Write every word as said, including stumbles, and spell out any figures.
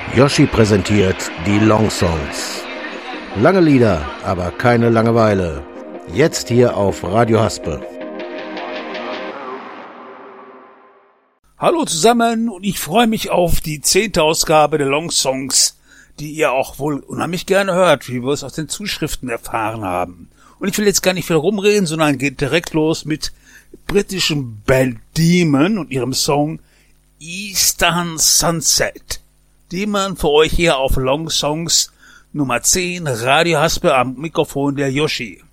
Yoshi präsentiert die Long Songs. Lange Lieder, aber keine Langeweile. Jetzt hier auf Radio Haspe. Hallo zusammen und ich freue mich auf die zehnte Ausgabe der Long Songs, die ihr auch wohl unheimlich gerne hört, wie wir es aus den Zuschriften erfahren haben. Und ich will jetzt gar nicht viel rumreden, sondern geht direkt los mit britischen Band Demon und ihrem Song Eastern Sunset. Demon für euch hier auf Long Songs Nummer zehn, Radio Haspe, am Mikrofon der Yoshi.